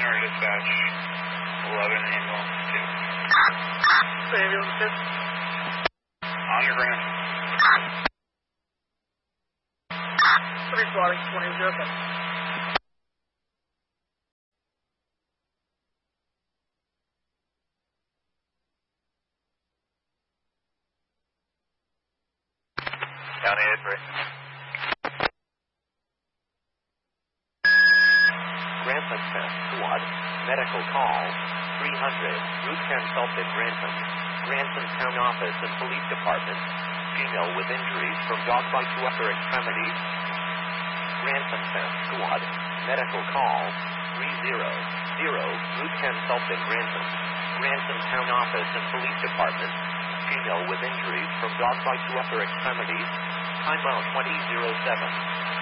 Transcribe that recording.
Center Dispatch, 11 ambulance 2. Ambulance 2? On the ground. Responding 2007. County 8-3. Grantham Squad, medical call, 300, Route 10 Sultan Grantham, Grantham Town Office and Police Department, female with injuries from dog bite to upper extremities. Grantham Squad, medical call, 300, Route 10 Sultan Grantham, Grantham Town Office and Police Department, female with injuries from dog bite to upper extremities, timeout 2007.